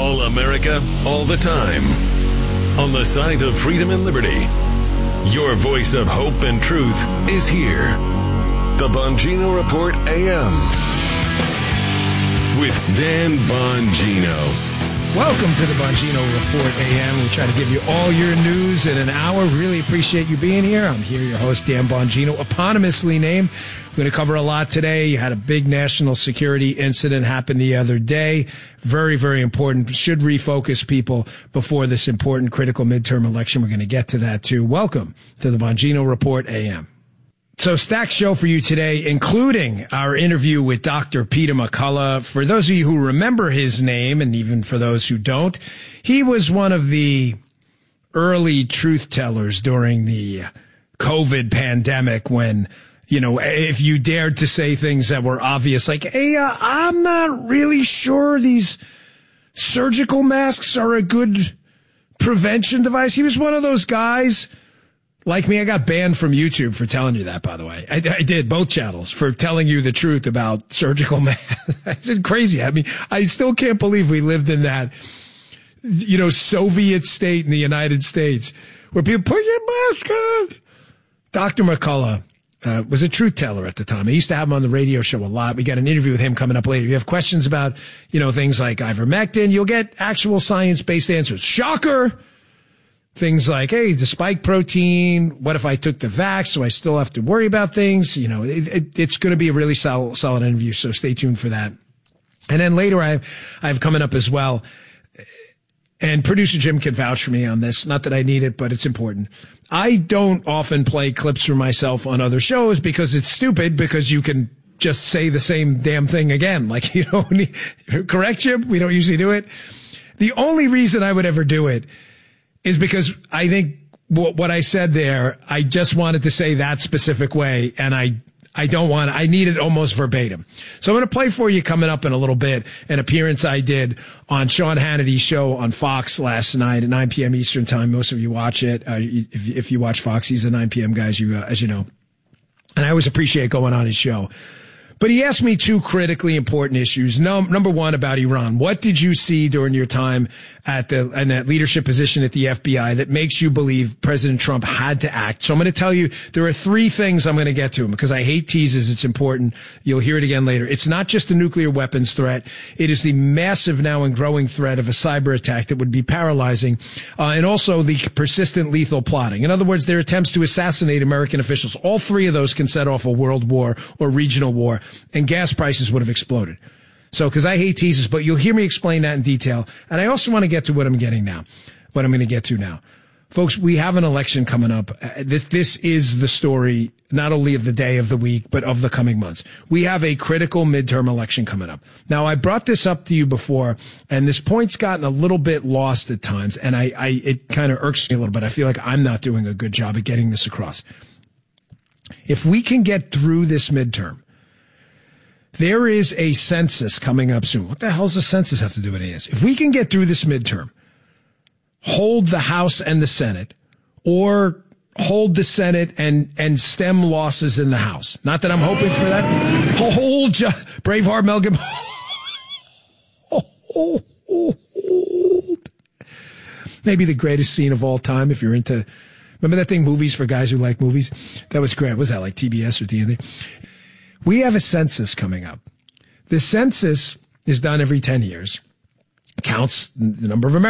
All America, all the time. On the side of freedom and liberty. Your voice of hope and truth is here. The Bongino Report AM. With Dan Bongino. Welcome to the Bongino Report AM. We try to give you all your news in an hour. Really appreciate you being here. I'm here, your host, Dan Bongino, eponymously named. We're going to cover a lot today. You had a big national security incident happen the other day. Very, very important. Should refocus people before this important, critical midterm election. We're going to get to that, too. Welcome to the Bongino Report AM. So stacked show for you today, including our interview with Dr. Peter McCullough. For those of you who remember his name, and even for those who don't, he was one of the early truth tellers during the COVID pandemic when, you know, if you dared to say things that were obvious, like, hey, I'm not really sure these surgical masks are a good prevention device. He was one of those guys. Like me, I got banned from YouTube for telling you that, by the way. I did, both channels, for telling you the truth about surgical masks. It's crazy. I mean, I still can't believe we lived in that, you know, Soviet state in the United States where people put your mask on. Dr. McCullough was a truth teller at the time. I used to have him on the radio show a lot. We got an interview with him coming up later. If you have questions about, you know, things like ivermectin, you'll get actual science-based answers. Shocker! Things like, hey, the spike protein, what if I took the vax, so I still have to worry about things? You know, it's going to be a really solid interview, so stay tuned for that. And then later I've coming up as well, and producer Jim can vouch for me on this. Not that I need it, but it's important. I don't often play clips for myself on other shows because it's stupid, because you can just say the same damn thing again. Like, you don't need, correct, Jim? We don't usually do it. The only reason I would ever do it is because I think what I said there, I just wanted to say that specific way, and I don't want, I need it almost verbatim. So I'm going to play for you coming up in a little bit an appearance I did on Sean Hannity's show on Fox last night at 9 p.m. Eastern time. Most of you watch it. If you watch Fox, he's a 9 p.m. guy, as you know. And I always appreciate going on his show. But he asked me two critically important issues. Number one, about Iran. What did you see during your time in that leadership position at the FBI that makes you believe President Trump had to act? So I'm going to tell you, there are three things I'm going to get to him because I hate teases. It's important. You'll hear it again later. It's not just the nuclear weapons threat. It is the massive now and growing threat of a cyber attack that would be paralyzing, and also the persistent lethal plotting. In other words, their attempts to assassinate American officials. All three of those can set off a world war or regional war, and gas prices would have exploded. So, because I hate teasers, but you'll hear me explain that in detail. And I also want to get to what I'm going to get to now. Folks, we have an election coming up. This is the story, not only of the day, of the week, but of the coming months. We have a critical midterm election coming up. Now, I brought this up to you before, and this point's gotten a little bit lost at times, and it kind of irks me a little bit. I feel like I'm not doing a good job at getting this across. If we can get through this midterm, there is a census coming up soon. What the hell does the census have to do with any of this? If we can get through this midterm, hold the House and the Senate, or hold the Senate and stem losses in the House. Not that I'm hoping for that. Hold Braveheart Mel Gibson. Hold. Maybe the greatest scene of all time if you're into, remember that thing, Movies for Guys Who Like Movies? That was great. Was that like TBS or TNT? We have a census coming up. The census is done every 10 years. Counts the number of Americans.